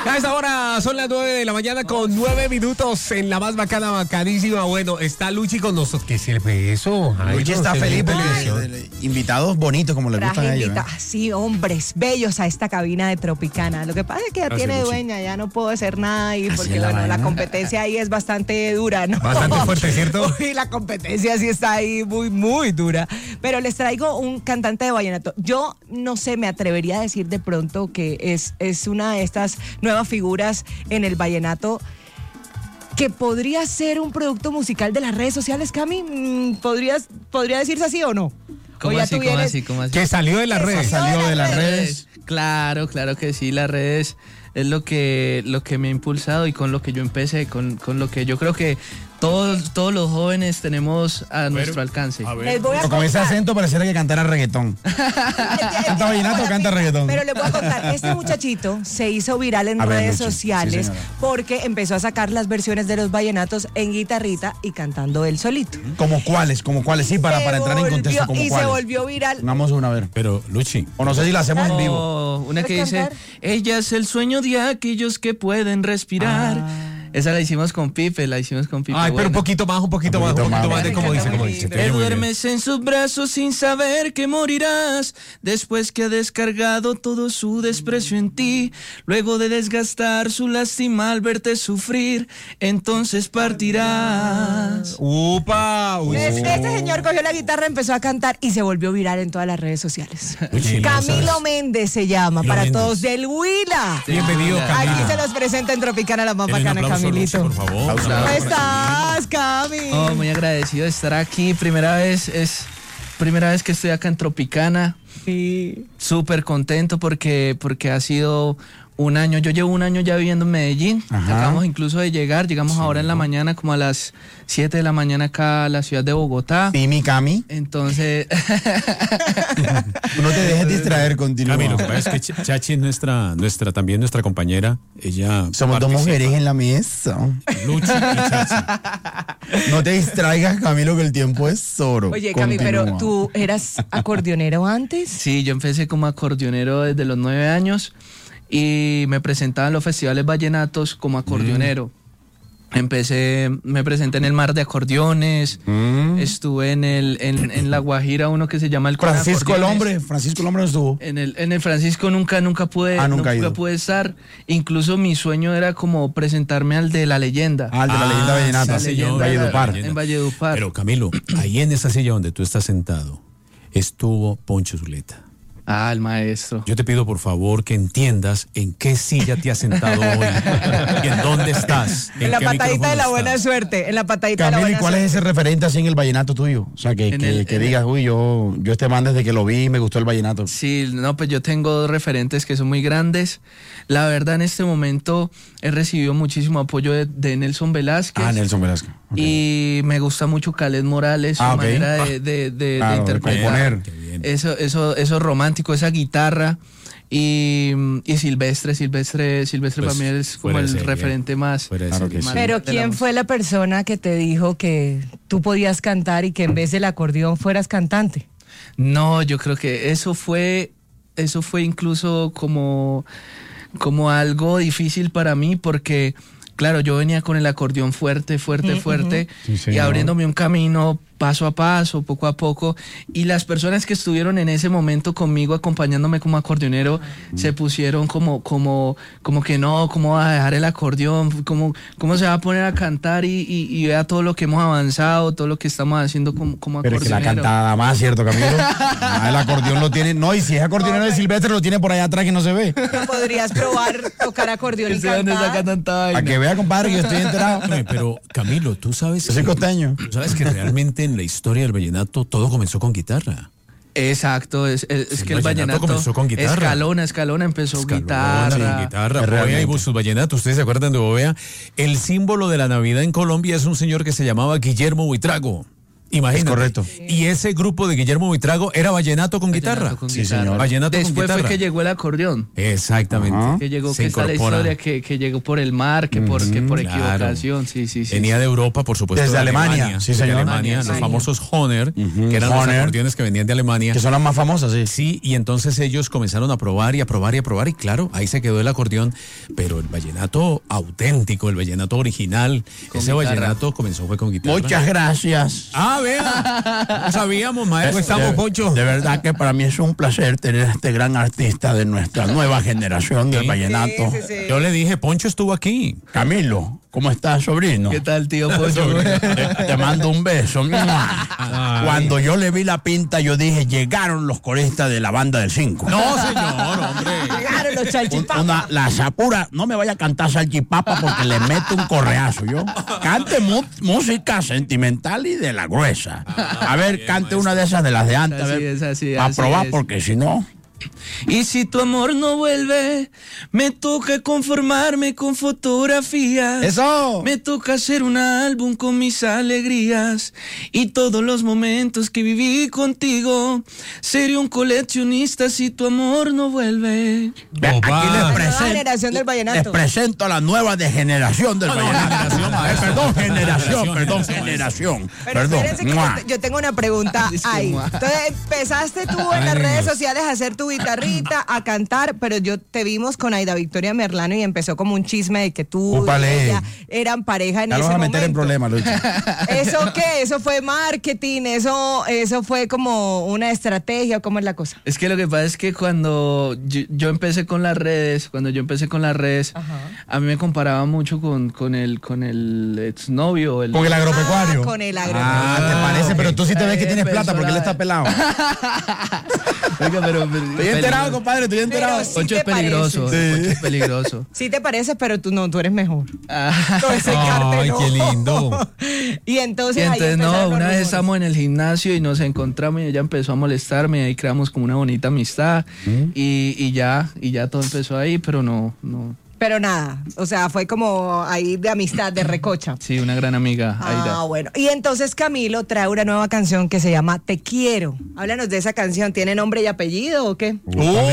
A esta hora son las 9 de la mañana con 9 minutos en la más bacana, bacanísima. Bueno, está Luchi con nosotros. ¿Qué sirve eso? Luchi está feliz porque invitados bonitos como le gustan a ellos. Sí, hombres bellos a esta cabina de Tropicana. Lo que pasa es que ya tiene dueña, ya no puedo hacer nada ahí porque bueno, la competencia ahí es bastante dura, ¿no? Bastante fuerte, ¿cierto? Uy, la competencia sí está ahí muy, muy dura. Pero les traigo un cantante de vallenato. Yo no sé, me atrevería a decir de pronto que es una de estas nuevas figuras en el vallenato que podría ser un producto musical de las redes sociales, Cami. ¿Podría decirse así o no? ¿Cómo así? Que salió de las redes. Salió de las redes. Claro que sí, las redes es lo que me ha impulsado y con lo que yo empecé, con lo que yo creo que todos los jóvenes tenemos a nuestro alcance. Con ese acento pareciera que cantara reggaetón. ¿Canta vallenato o canta reggaetón? Pero les voy a contar, este muchachito se hizo viral en redes sociales, sí, porque empezó a sacar las versiones de los vallenatos en guitarrita y cantando él solito. ¿Como cuáles? Sí, para entrar en contexto, ¿como cuáles? Se volvió viral. Vamos una a ver. Pero, Luchi. O no sé si la hacemos en vivo. Una que dice, ella es el sueño de aquellos que pueden respirar. Esa la hicimos con Pipe, Ay, pero un poquito más de como dice. Te duermes en sus brazos sin saber que morirás, después que ha descargado todo su desprecio en ti, luego de desgastar su lástima al verte sufrir, entonces partirás. ¡Upa! Este señor cogió la guitarra, empezó a cantar y se volvió viral en todas las redes sociales. Camilo Méndez se llama, para todos, del Huila. Bienvenido, Camilo. Aquí se los presenta en Tropicana la más bacana, Camilito. Por favor. ¿Cómo estás, Cami? Oh, muy agradecido de estar aquí. Primera vez que estoy acá en Tropicana. Sí. Súper contento porque ha sido un año. Yo llevo un año ya viviendo en Medellín. Acabamos incluso de llegar. Llegamos ahora en la mañana, como a las 7 de la mañana acá a la ciudad de Bogotá. Sí, mi Cami. Entonces... No te dejes distraer, continúa. Camilo, es que Chachi es también nuestra compañera. Ella somos dos mujeres en la mesa. Luchi y Chachi. No te distraigas, Camilo, que el tiempo es oro. Oye, Cami, pero ¿tú eras acordeonero antes? Sí, yo empecé como acordeonero desde los 9 años. Y me presentaba en los festivales vallenatos como acordeonero. Me presenté en el Mar de Acordeones, estuve en La Guajira, uno que se llama el Francisco el Hombre no estuvo. En el Francisco nunca pude estar. Incluso mi sueño era como presentarme al de La Leyenda. Al de La Leyenda Vallenata, en Valledupar. Pero Camilo, ahí en esa silla donde tú estás sentado, estuvo Poncho Zuleta. El maestro. Yo te pido por favor que entiendas en qué silla te has sentado hoy y en dónde estás. En la patadita de la buena suerte. En la patadita de la buena suerte. ¿Cuál es ese referente así en el vallenato tuyo? O sea, que digas, uy, yo este man desde que lo vi me gustó el vallenato. Sí, no, pues yo tengo dos referentes que son muy grandes. La verdad, en este momento he recibido muchísimo apoyo de Nelson Velázquez. Nelson Velázquez. Okay. Y me gusta mucho Caled Morales, su manera de interpretar. Eso romántico, esa guitarra. Y Silvestre pues para mí es como el referente más. Pero ¿quién fue la persona que te dijo que tú podías cantar y que en vez del acordeón fueras cantante? No, yo creo que eso fue incluso como algo difícil para mí porque, claro, yo venía con el acordeón fuerte y abriéndome un camino paso a paso, poco a poco, y las personas que estuvieron en ese momento conmigo acompañándome como acordeonero se pusieron como que no, ¿cómo va a dejar el acordeón? ¿Cómo se va a poner a cantar y vea todo lo que hemos avanzado, todo lo que estamos haciendo como acordeonero? Pero es que la cantada más, ¿cierto, Camilo? El acordeón lo tiene, no, y si es acordeonero de Silvestre lo tiene por allá atrás que no se ve. Podrías probar tocar acordeón y cantar. A que vea, compadre, que yo estoy enterado. Pero Camilo, tú sabes... Yo soy costeño. Tú sabes que realmente en la historia del vallenato todo comenzó con guitarra. Exacto, es que el vallenato comenzó con guitarra. Escalona empezó guitarra. Bovea y sus vallenatos, ¿ustedes se acuerdan de Bovea? El símbolo de la Navidad en Colombia es un señor que se llamaba Guillermo Buitrago. Imagínate. Es correcto. Y ese grupo de Guillermo Buitrago era vallenato con guitarra. Con Sí, guitarra. señor. Vallenato con Después guitarra. fue que llegó el acordeón. Exactamente. Ajá. Que llegó, Se que está la incorpora. historia, que llegó por el mar, que por equivocación. Sí. Venía de Europa, por supuesto. Desde de Alemania. Sí, desde señor. Alemania, los Alemania. famosos Hohner, que eran Hohner. los acordeones que venían de Alemania. Que son las más famosas, sí. Sí, y entonces ellos comenzaron a probar y a probar y a probar, y claro, ahí se quedó el acordeón, pero el vallenato auténtico, el vallenato original, Con ese guitarra. vallenato comenzó fue con guitarra. Muchas gracias. Ah, vea, no sabíamos, maestro. ¿Cómo estamos, Poncho? De verdad que para mí es un placer tener a este gran artista de nuestra nueva generación del Sí. vallenato. Sí, sí, sí. Yo le dije, Poncho estuvo aquí. Camilo, ¿cómo estás, sobrino? ¿Qué tal, tío Poncho? Te mando un beso. Cuando yo le vi la pinta, yo dije, llegaron los coristas de la banda del 5. No, señor, hombre. Llegaron los chalchipapas. La sapura, no me vaya a cantar salchipapa porque le meto un correazo, yo. Cante música sentimental y de la gruesa. A ver, cante una de esas de las de antes, a Así ver, es, así para probar, es. porque si no... Y si tu amor no vuelve, me toca conformarme con fotografías. ¡Eso! Me toca hacer un álbum con mis alegrías y todos los momentos que viví contigo. Seré un coleccionista si tu amor no vuelve. Ve, Opa. aquí les Nueva presento, generación del vallenato. les presento a la nueva degeneración del vallenato. Generación. Pero Perdón. espérense que ¡Mua! yo tengo una pregunta Dice, ahí. mua. Entonces, empezaste tú en las Ay, redes Dios. sociales a hacer tu guitarrita, a cantar, pero yo te vimos con Aida Victoria Merlano y empezó como un chisme de que tú y Úpale. ella eran pareja en Ya ese los vas a momento. meter en problemas, Lucho. ¿Eso qué? ¿Eso fue marketing? ¿Eso fue como una estrategia? ¿Cómo es la cosa? Es que lo que pasa es que cuando yo empecé con las redes, a mí me comparaba mucho con el exnovio. Con el agropecuario. Ah, con el Ah, agropecuario. ¿te parece? Pero tú sí te ves que tienes plata porque él está pelado. Oiga, pero Estoy enterado, compadre, estoy enterado. Pero sí Poncho te es peligroso. parece. Poncho es peligroso. Sí te parece, pero tú eres mejor. Ah. Todo ese Ay, cartel, qué no. lindo. Y entonces, Y ahí entonces empezaron no, los una vez rumores. estamos en el gimnasio y nos encontramos y ella empezó a molestarme y ahí creamos como una bonita amistad y ya todo empezó ahí, pero no. Pero nada, o sea, fue como ahí de amistad, de recocha. Sí, una gran amiga, Ah, Aida. bueno. Y entonces Camilo trae una nueva canción que se llama Te Quiero. Háblanos de esa canción. ¿Tiene nombre y apellido o qué?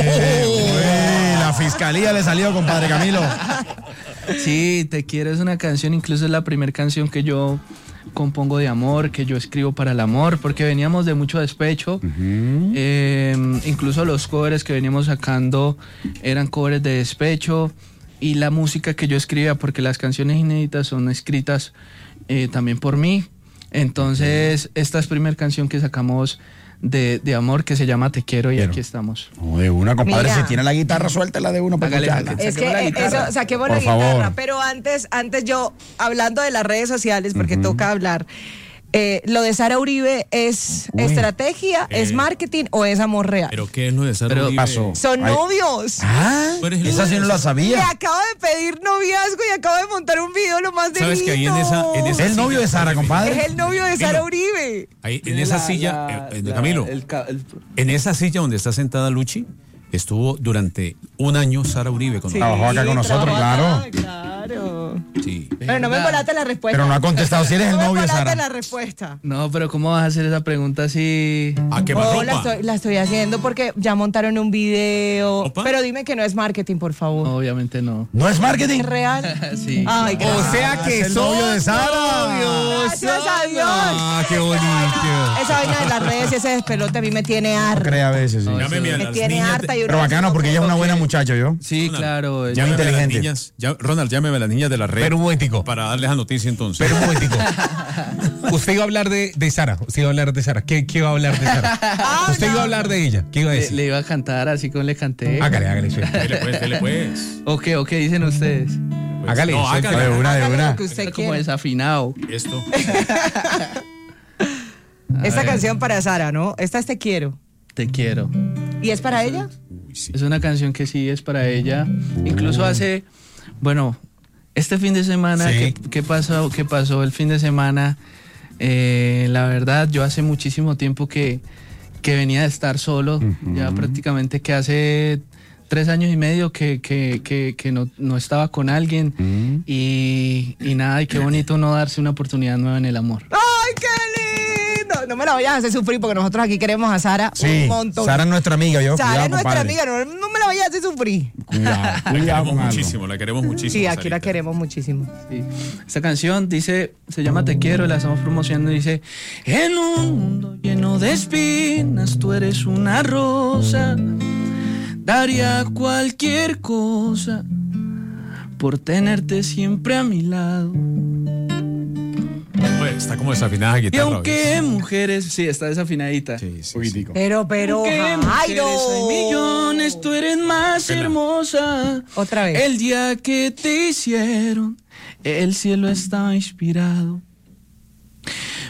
La fiscalía le salió, compadre Camilo. Sí, Te Quiero es una canción, incluso es la primera canción que yo compongo de amor, que yo escribo para el amor, porque veníamos de mucho despecho. Incluso los covers que veníamos sacando eran covers de despecho. Y la música que yo escribía, porque las canciones inéditas son escritas también por mí. Entonces, esta es la primera canción que sacamos de amor, que se llama Te Quiero, y aquí estamos. No, de una, compadre, Mira. si tiene la guitarra, suéltela de una para Hágale, escucharla. hágale. Es Saquemos la que guitarra. eso, saquemos la Por guitarra, favor. pero antes yo, hablando de las redes sociales, porque toca hablar, lo de Sara Uribe es estrategia, es marketing o es amor real. Pero ¿qué es lo de Sara Pero Uribe? pasó. Son Ay. novios. Ah, Tú eres el esa sí no la Le sabía. acabo de pedir noviazgo y acabo de montar un video lo más de ¿Sabes que ahí en lindo. esa Es el novio de Sara, compadre. Es el novio de Sara Uribe. Ahí, en esa silla, Camilo, en esa silla donde está sentada Luchi, estuvo durante un año Sara Uribe con Trabajó acá con nosotros, trabajó claro. acá, claro. Sí. Pero no me embolaste la respuesta. Pero no ha contestado si eres el No me novio de embolaste Sara. la respuesta. No, pero ¿cómo vas a hacer esa pregunta así? ¿A qué Oh, ropa? la estoy haciendo porque ya montaron un video. ¿Opa? Pero dime que no es marketing, por favor. Obviamente no. ¿No es marketing? ¿Es real? Sí. Ay, O gracias. sea que Es el novio de Sara. Gracias a Dios. Ah, qué bonito. Esa vaina de las redes y ese despelote a mí me tiene harta. Cree a veces, sí. Llámeme a Me las tiene niñas. harta y Pero bacano, porque ella es una buena muchacha, ¿yo? Sí, claro. Llámeme a las inteligente. niñas. Ronald, llámeme a las niñas de la red. Pero un momentico. Para darles la noticia entonces. Pero un momentico. Usted iba a hablar de Sara. Usted iba a hablar de Sara. ¿Qué iba a hablar de Sara? Usted iba a hablar de ella. ¿Qué iba a Le, decir? le iba a cantar así como le canté. Hágale, sí. Dele pues. ¿O qué dicen ustedes? Hágale. No, suéltale. hágale. De una, de Hágale una. lo que usted Está como quiera. desafinado. Esto. Esta canción para Sara, ¿no? Esta es Te Quiero. Te quiero. ¿Y es para ella? Uy, sí. Es una canción que sí es para ella. Incluso hace, bueno, este fin de semana, Sí. ¿qué pasó el fin de semana? La verdad, yo hace muchísimo tiempo que venía de estar solo, ya prácticamente que hace 3 años y medio que no estaba con alguien y nada, y qué bonito no darse una oportunidad nueva en el amor. ¡Ay, qué lindo! no me la vayas a hacer sufrir porque nosotros aquí queremos a Sara Sí, un montón. Sara es nuestra amiga, yo. Sara Cuidado, es nuestra compadre. amiga, no me la vayas a hacer sufrir. Cuidado, La cuidado queremos con algo. muchísimo, la queremos muchísimo. Sí, aquí la Sarita. queremos muchísimo. Sí. Esta canción dice, se llama Te Quiero, la estamos promocionando, dice: en un mundo lleno de espinas, tú eres una rosa, daría cualquier cosa por tenerte siempre a mi lado. Oye, está como desafinada la Y guitarra. aunque mujeres, sí, está desafinadita. Sí, sí, Poquitico. Pero, Aunque Jairo. mujeres hay millones, tú eres más hermosa. Otra vez. El día que te hicieron, el cielo estaba inspirado